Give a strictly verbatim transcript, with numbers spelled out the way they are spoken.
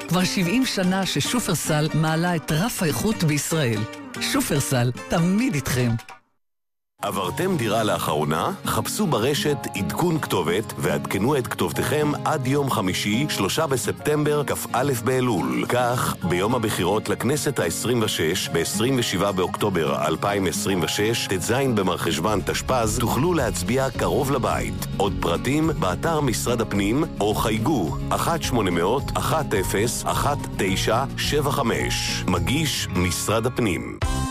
כבר שבעים שנה ששופרסל מעלה את רף האיכות בישראל. שופרסל, תמיד איתכם. עברתם דירה לאחרונה? חפשו ברשת עדכון כתובת ועדכנו את כתובתכם עד יום חמישי, שלושה בספטמבר, כ"א באלול. כך, ביום הבחירות לכנסת ה-עשרים ושש, ב-עשרים ושבעה באוקטובר אלפיים עשרים ושש, ט"ז במרחשוון תשפ"ז, תוכלו להצביע קרוב לבית. עוד פרטים באתר משרד הפנים או חייגו אחת שמונה אפס אפס אחת אפס אחת תשע שבע חמש. מגיש משרד הפנים.